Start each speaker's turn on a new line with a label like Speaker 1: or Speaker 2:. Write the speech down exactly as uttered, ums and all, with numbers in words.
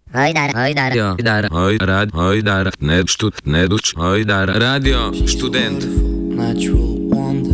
Speaker 1: Hajdar, hajdar,
Speaker 2: hajdar, hajdar, hajdar, ne štut, ne duč, hajdar, radio, študent.
Speaker 3: Natural wonder.